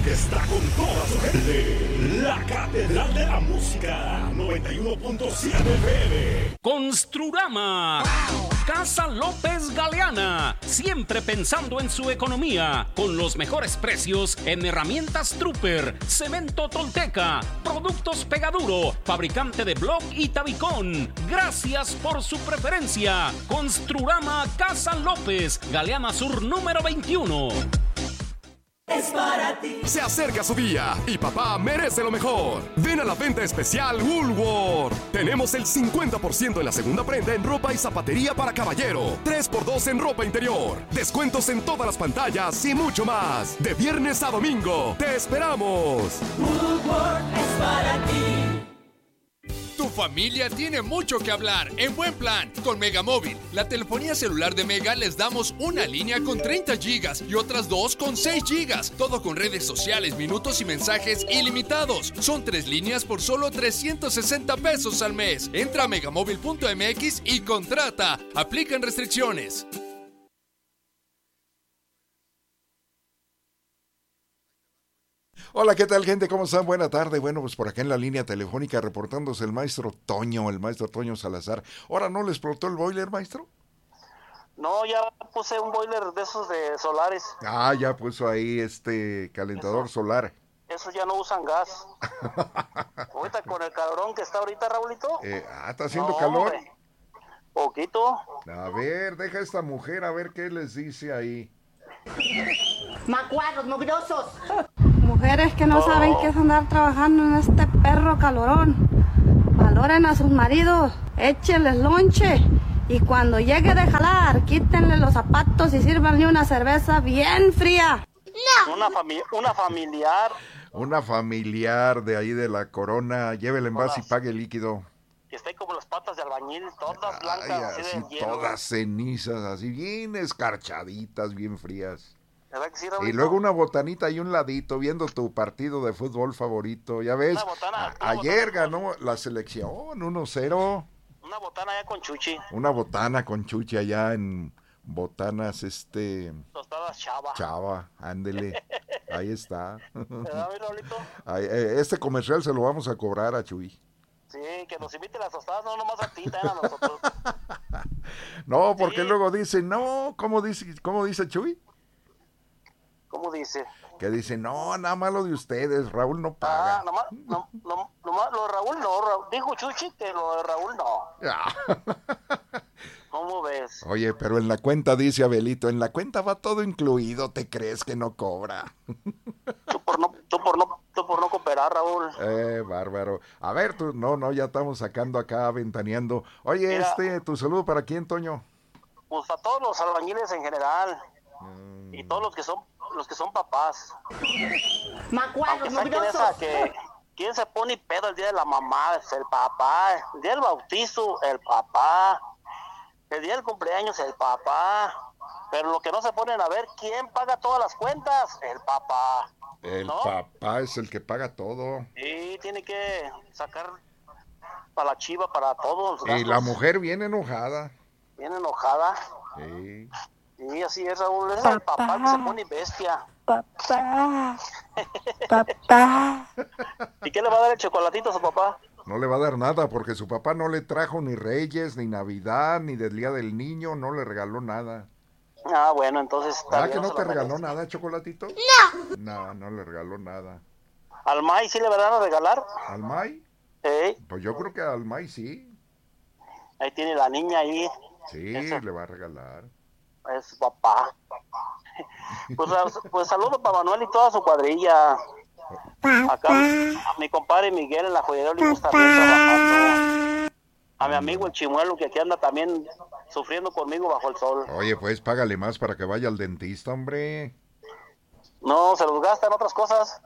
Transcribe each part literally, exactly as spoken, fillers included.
que está con toda su gente. La Catedral de la Música, noventa y uno punto siete F M. Construrama. Wow. Casa López Galeana, siempre pensando en su economía, con los mejores precios en herramientas Trooper, cemento Tolteca, productos Pegaduro, fabricante de bloc y tabicón. Gracias por su preferencia. Construrama Casa López, Galeana Sur número veintiuno. Es para ti. Se acerca su día y papá merece lo mejor. Ven a la venta especial Woolworth. Tenemos el cincuenta por ciento en la segunda prenda en ropa y zapatería para caballero. tres por dos en ropa interior. Descuentos en todas las pantallas y mucho más. De viernes a domingo. ¡Te esperamos! Woolworth es para ti. Tu familia tiene mucho que hablar en buen plan con Megamóvil. La telefonía celular de Mega les damos una línea con treinta gigas y otras dos con seis gigas. Todo con redes sociales, minutos y mensajes ilimitados. Son tres líneas por solo trescientos sesenta pesos al mes. Entra a megamóvil punto m x y contrata. Aplican restricciones. Hola, ¿qué tal, gente? ¿Cómo están? Buena tarde. Bueno, pues por acá en la línea telefónica reportándose el maestro Toño, el maestro Toño Salazar. ¿Ahora no le explotó el boiler, maestro? No, ya puse un boiler de esos de solares. Ah, ya puso ahí este calentador Eso, solar. Esos ya no usan gas. Ahorita con el calorón que está ahorita, Raulito. Eh, ah, ¿está haciendo no, calor? Hombre. Poquito. A ver, deja a esta mujer a ver qué les dice ahí. Macuarros, mugrosos. Mujeres que no oh. saben qué es andar trabajando en este perro calorón. Valoren a sus maridos, échenles lonche y cuando llegue de jalar, quítenle los zapatos y sírvanle una cerveza bien fría. No. Una, fami- una familiar. Una familiar de ahí de la Corona, lleve el envase y pague el líquido. Que esté como las patas de albañil, todas blancas. Ay, así así de todas cenizas, así bien escarchaditas, bien frías. ¿Verdad que sí, y luego una botanita y un ladito viendo tu partido de fútbol favorito. Ya ves, botana, a- ayer ganó la selección uno cero. Una botana allá con Chuchi. Una botana con Chuchi allá en Botanas, este... Tostadas Chava. Chava, ándele. Ahí está. ¿Verdad, mi Raulito? Ay, eh, este comercial se lo vamos a cobrar a Chuy. Sí, que nos invite las tostadas, no nomás a ti, también a nosotros. No, porque sí. luego dice, no, ¿cómo dice, cómo dice Chuy? ¿Cómo dice? Que dice, no, nada más lo de ustedes, Raúl no paga. Ah, nomás, no, no, nomás lo de Raúl no, Raúl, dijo Chuchi que lo de Raúl no. ¿Cómo ves? Oye, pero en la cuenta dice Abelito, en la cuenta va todo incluido, ¿te crees que no cobra? Tú por no, tú por no, tú por no cooperar, Raúl. Eh, bárbaro. A ver, tú, no, no, ya estamos sacando acá, ventaneando. Oye, Mira, este, tu saludo para quién, Toño. Pues a todos los albañiles en general. Mm. Y todos los que son, los que son papás. Macuarros, mugrosos. Esa que, ¿quién se pone pedo el día de la mamá? Es el papá. El día del bautizo, el papá. El día del cumpleaños, el papá. Pero lo que no se ponen a ver, ¿quién paga todas las cuentas? El papá. El ¿no? papá es el que paga todo. Sí, tiene que sacar para la chiva, para todos. Y la mujer viene enojada. Viene enojada. Sí. Sí, así es, Raúl. Es el papá que se pone bestia. Papá. Papá. ¿Y qué le va a dar el chocolatito a su papá? No le va a dar nada porque su papá no le trajo ni Reyes, ni Navidad, ni del Día del Niño, no le regaló nada. Ah, bueno, entonces... ¿Ah, que no te regaló nada, Chocolatito? No. No, no le regaló nada. ¿Al May sí le van a regalar? ¿Al May? Sí. Pues yo creo que al May sí. Ahí tiene la niña ahí. Sí, Eso. le va a regalar. Es papá. Pues, pues saludo para Manuel y toda su cuadrilla. Acá a mi compadre Miguel en la joyería Olivos también trabajando. A mi amigo el Chimuelo que aquí anda también sufriendo conmigo bajo el sol. Oye, pues págale más para que vaya al dentista, hombre. No, se los gasta en otras cosas.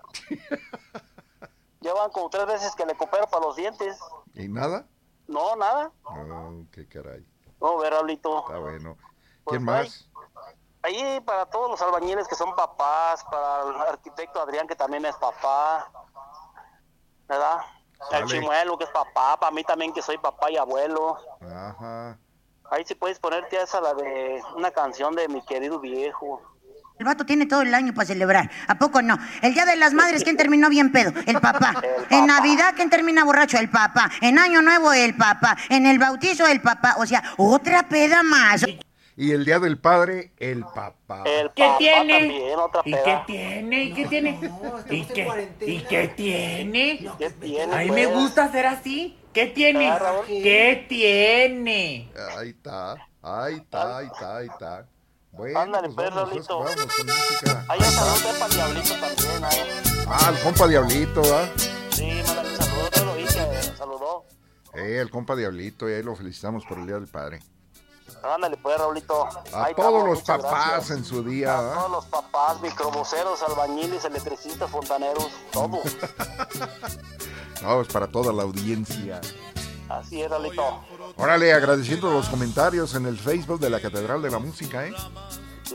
Llevan como tres veces que le coopero para los dientes. ¿Y nada? No, nada. Oh, qué caray. No, ver, Raulito. Está bueno. Pues ¿Quién más? Ahí, ahí para todos los albañiles que son papás, para el arquitecto Adrián que también es papá, ¿verdad? Vale. El Chimuelo que es papá, para mí también que soy papá y abuelo. Ajá. Ahí sí puedes ponerte esa, la de una canción de Mi Querido Viejo. El vato tiene todo el año para celebrar. ¿A poco no? El Día de las Madres, ¿quién terminó bien pedo? El papá. El papá. En Navidad, ¿quién termina borracho? El papá. En Año Nuevo, el papá. En el bautizo, el papá. O sea, otra peda más. Y el Día del Padre, el papá. El ¿Qué papá tiene? también, otra ¿Y peda. qué tiene? ¿Y qué tiene? ¿Y qué, ¿Y qué tiene? ¿Qué tiene, A mí pues? me gusta ser así. ¿Qué tiene? Ah, Raúl. ¿Qué tiene? Ahí está, ahí está, ahí está, ahí está. Bueno, Ándale, pues pues, vamos, Raulito. vamos con música. Ahí un saludo para el Diablito también, ¿eh? Ah, el compa Diablito, ¿ah? Sí, mándale un saludo, te lo vi que saludó. Eh, el compa Diablito, y ahí lo felicitamos por el Día del Padre. Ándale, pues, Raulito. A Ahí todos estamos, los muchas papás gracias. en su día, A ¿ah? todos los papás, microbuseros, albañiles, electricistas, fontaneros, todo. No, es para toda la audiencia. Así es, Raulito. Órale, agradeciendo los comentarios en el Facebook de la Catedral de la Música, ¿eh?